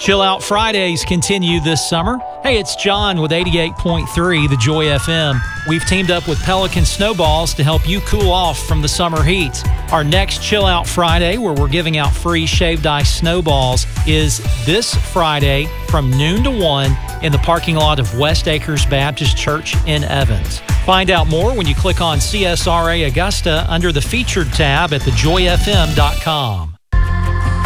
Chill Out Fridays continue this summer. Hey, it's John with 88.3 The Joy FM. We've teamed up with Pelican Snowballs to help you cool off from the summer heat. Our next Chill Out Friday, where we're giving out free shaved ice snowballs, is this Friday from noon to 1 in the parking lot of West Acres Baptist Church in Evans. Find out more when you click on CSRA Augusta under the Featured tab at thejoyfm.com.